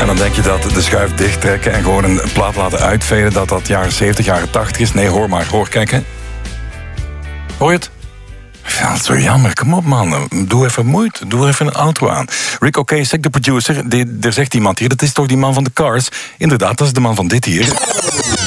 En dan denk je dat de schuif dichttrekken en gewoon een plaat laten uitveden, dat jaren 70, jaren 80 is. Nee, hoor maar, hoor, kijk hè. Hoor je het? Ja, dat is zo jammer. Kom op, man. Doe even moeite. Doe even een auto aan. Rick Ocasek, de producer, er zegt iemand hier, dat is toch die man van de Cars? Inderdaad, dat is de man van dit hier.